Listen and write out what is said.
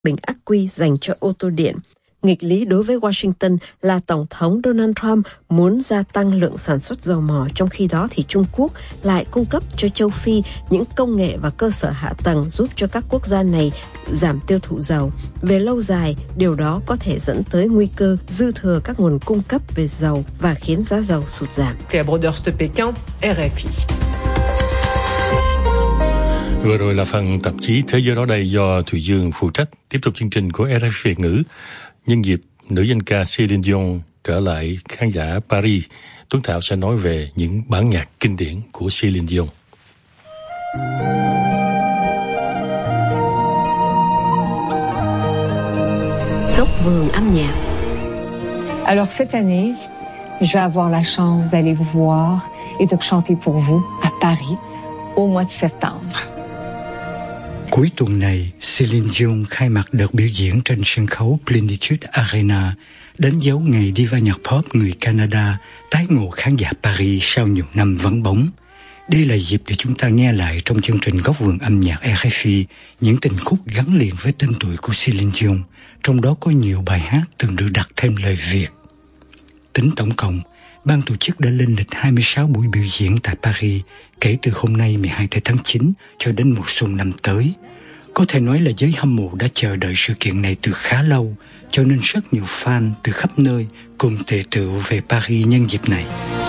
bình ắc quy dành cho ô tô điện. Nghịch lý đối với Washington là Tổng thống Donald Trump muốn gia tăng lượng sản xuất dầu mỏ, trong khi đó thì Trung Quốc lại cung cấp cho châu Phi những công nghệ và cơ sở hạ tầng giúp cho các quốc gia này giảm tiêu thụ dầu. Về lâu dài, điều đó có thể dẫn tới nguy cơ dư thừa các nguồn cung cấp về dầu và khiến giá dầu sụt giảm. Broders de Pékin, RFI. Vừa rồi là phần tạp chí Thế giới đó đây do Thùy Dương phụ trách. Tiếp tục chương trình của RFI Việt ngữ. Nhân dịp nữ danh ca Céline Dion trở lại khán giả Paris, Tuấn Thảo sẽ nói về những bản nhạc kinh điển của Céline Dion. Góc vườn âm nhạc. Alors cette année, je vais avoir la chance d'aller vous voir et de chanter pour vous à Paris au mois de septembre. Cuối tuần này, Céline Dion khai mạc đợt biểu diễn trên sân khấu Plenitude Arena, đánh dấu ngày diva nhạc pop người Canada tái ngộ khán giả Paris sau nhiều năm vắng bóng. Đây là dịp để chúng ta nghe lại trong chương trình Góc vườn âm nhạc RFI những tình khúc gắn liền với tên tuổi của Céline Dion, trong đó có nhiều bài hát từng được đặt thêm lời Việt. Tính tổng cộng, ban tổ chức đã lên lịch 26 buổi biểu diễn tại Paris kể từ hôm nay 12 tháng 9 cho đến mùa xuân năm tới. Có thể nói là giới hâm mộ đã chờ đợi sự kiện này từ khá lâu, cho nên rất nhiều fan từ khắp nơi cùng tề tựu về Paris nhân dịp này.